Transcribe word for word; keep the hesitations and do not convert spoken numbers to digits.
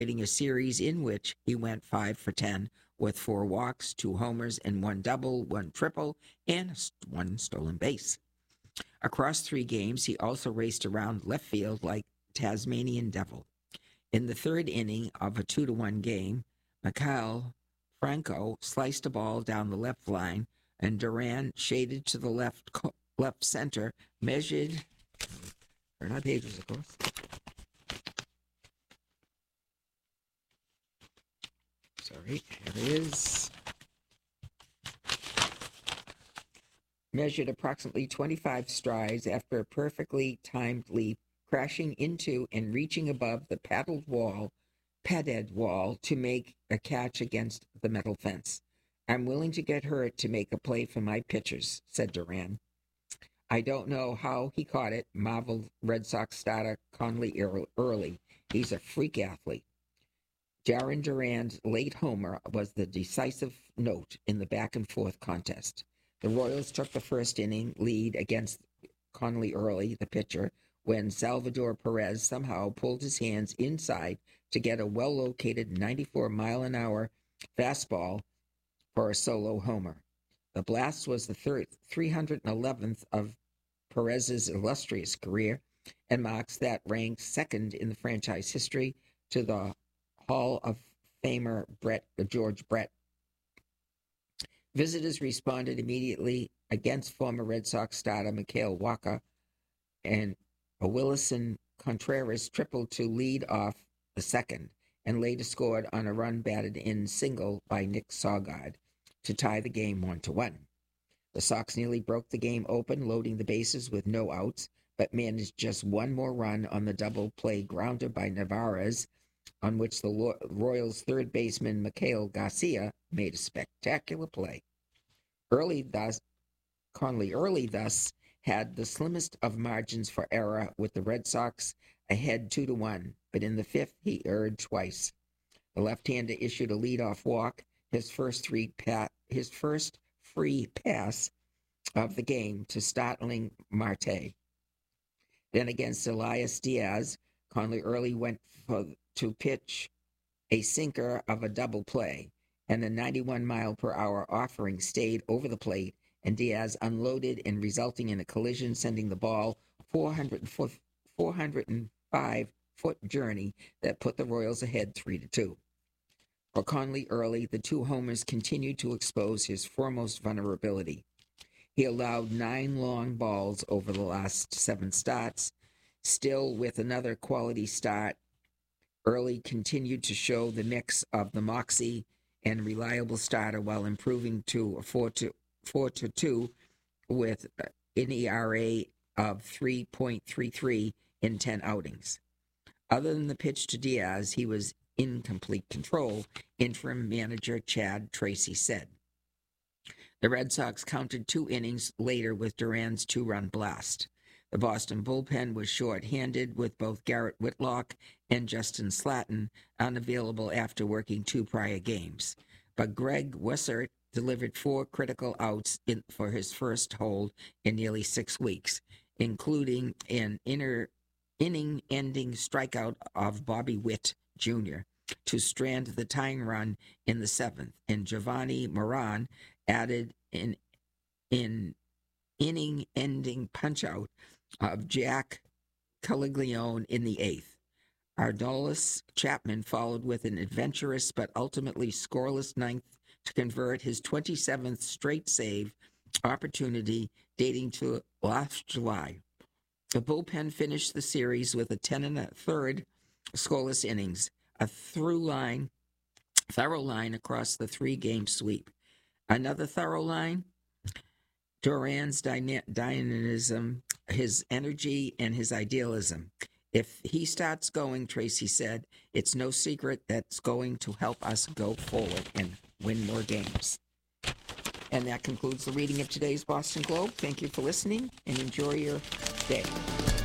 a series in which he went five for ten with four walks, two homers, and one double, one triple, and one stolen base. Across three games, he also raced around left field like Tasmanian devil. In the third inning of a two to one game, Maikel Franco sliced a ball down the left line, and Duran, shaded to the left left center, measured. Or not pages, of course. Sorry, here it is. Measured approximately twenty-five strides after a perfectly timed leap, crashing into and reaching above the padded wall, padded wall to make a catch against the metal fence. I'm willing to get hurt to make a play for my pitchers, said Duran. I don't know how he caught it, marveled Red Sox starter Conley Early. He's a freak athlete. Jarren Duran's late homer was the decisive note in the back-and-forth contest. The Royals took the first inning lead against Conley Early, the pitcher, when Salvador Perez somehow pulled his hands inside to get a well-located ninety-four mile an hour fastball for a solo homer. The blast was the third, three hundred eleventh of Perez's illustrious career and marks that rank second in the franchise history to the Hall of Famer Brett, George Brett. Visitors responded immediately against former Red Sox starter Maikel Wacha, and Willson Contreras tripled to lead off the second, and later scored on a run batted in single by Nick Sogard to tie the game one to one. The Sox nearly broke the game open, loading the bases with no outs, but managed just one more run on the double play grounder by Narvaez, on which the Royals' third baseman Miguel Garcia made a spectacular play. Early thus, Conley Early thus had the slimmest of margins for error, with the Red Sox ahead two to one. But in the fifth, he erred twice. The left-hander issued a leadoff walk, his first three pa- his first free pass of the game to Starling Marte. Then against Elias Diaz, Conley Early went for, to pitch a sinker of a double play, and the ninety-one mile per hour offering stayed over the plate, and Diaz unloaded, and resulting in a collision, sending the ball four hundred five foot journey that put the Royals ahead three to two. For Conley Early, the two homers continued to expose his foremost vulnerability. He allowed nine long balls over the last seven starts. Still, with another quality start, Early continued to show the mix of the moxie and reliable starter while improving to a four to four to two with an E R A of three point three three in ten outings. Other than the pitch to Diaz, he was in complete control, interim manager Chad Tracy said. The Red Sox counted two innings later with Duran's two-run blast. The Boston bullpen was short-handed, with both Garrett Whitlock and Justin Slatton unavailable after working two prior games. But Greg Wessert delivered four critical outs in, for his first hold in nearly six weeks, including an inner, inning-ending strikeout of Bobby Witt Junior to strand the tying run in the seventh, and Giovanni Moran added an, an inning-ending punch-out of Jack Caglione in the eighth. Aroldis Chapman followed with an adventurous but ultimately scoreless ninth to convert his twenty-seventh straight save opportunity dating to last July. The bullpen finished the series with a ten and a third scoreless innings, a through line, thorough line across the three-game sweep. Another thorough line, Duran's dyna- dynamism, his energy, and his idealism. If he starts going, Tracy said, it's no secret that's going to help us go forward and win more games. And that concludes the reading of today's Boston Globe. Thank you for listening, and enjoy your day.